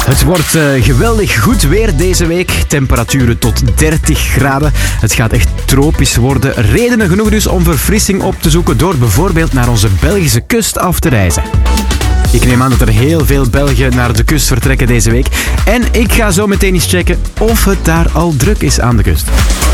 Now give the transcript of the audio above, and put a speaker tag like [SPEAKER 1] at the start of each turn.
[SPEAKER 1] Het wordt geweldig goed weer deze week. Temperaturen tot 30 graden. Het gaat echt tropisch worden. Redenen genoeg dus om verfrissing op te zoeken door bijvoorbeeld naar onze Belgische kust af te reizen. Ik neem aan dat er heel veel Belgen naar de kust vertrekken deze week. En ik ga zo meteen eens checken of het daar al druk is aan de kust.